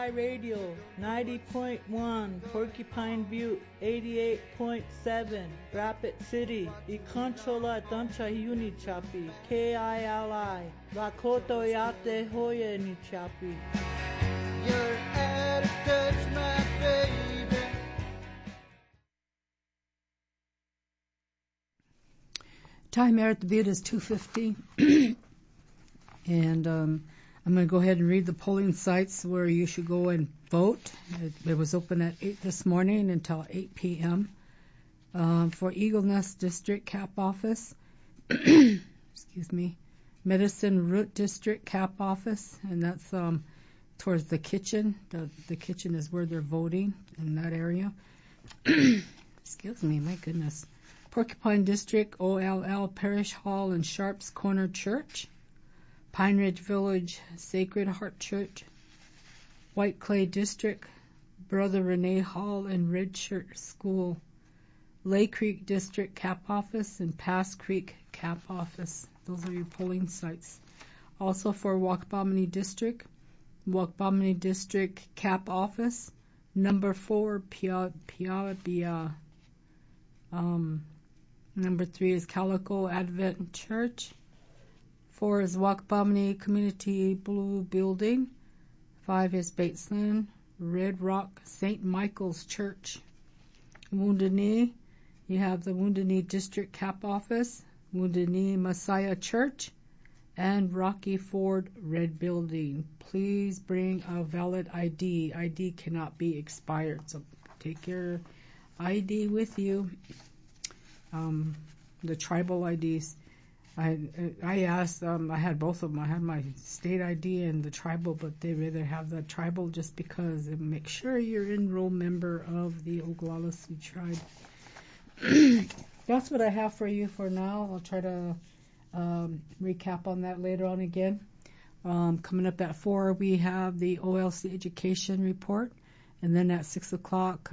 Radio 90.1, Porcupine Butte 88.7, Rapid City, Iconchola Dancha Uni Chapi, KILI, Lakoto Yate Hoya Ni Chapi. You're out of touch, my baby. Time here at the Butte is 2:50, and I'm going to go ahead and read the polling sites where you should go and vote. It was open at 8 this morning until 8 p.m. For Eagle Nest District Cap Office, excuse me, Medicine Root District Cap Office, and that's towards the kitchen. The kitchen is where they're voting in that area. Excuse me, my goodness. Porcupine District, OLL Parish Hall and Sharps Corner Church. Pine Ridge Village Sacred Heart Church. White Clay District, Brother Renee Hall and Red Shirt School. Lay Creek District Cap Office and Pass Creek Cap Office. Those are your polling sites. Also for Wakbamini District Cap Office, number 4 Piabia. Number 3 is Calico Advent Church. 4 is Wakbamini Community Blue Building. 5 is Batesland, Red Rock St. Michael's Church. Wounded Knee, you have the Wounded Knee District Cap Office, Wounded Knee Messiah Church, and Rocky Ford Red Building. Please bring a valid ID. ID cannot be expired, so take your ID with you. The tribal IDs. I asked, I had both of them. I had my state ID and the tribal, but they rather have the tribal just because and make sure you're an enrolled member of the Oglala Sioux tribe. That's what I have for you for now. I'll try to recap on that later on again. Coming up at 4, we have the OLC education report. And then at 6 o'clock,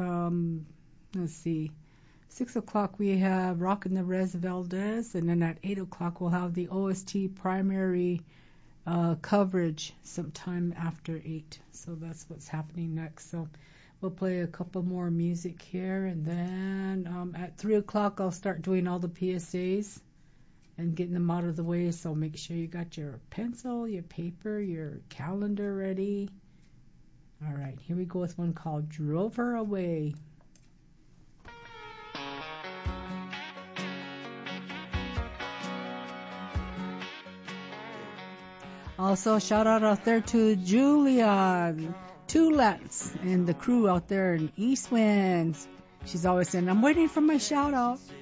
6 o'clock we have Rockin' the Res Valdez, and then at 8 o'clock we'll have the OST primary coverage sometime after 8. So that's what's happening next. So we'll play a couple more music here, and then at 3 o'clock I'll start doing all the PSAs and getting them out of the way. So make sure you got your pencil, your paper, your calendar ready. All right, here we go with one called Drove Her Away. Also, shout out there to Julia Tulats and the crew out there in East Winds. She's always saying, I'm waiting for my shout out.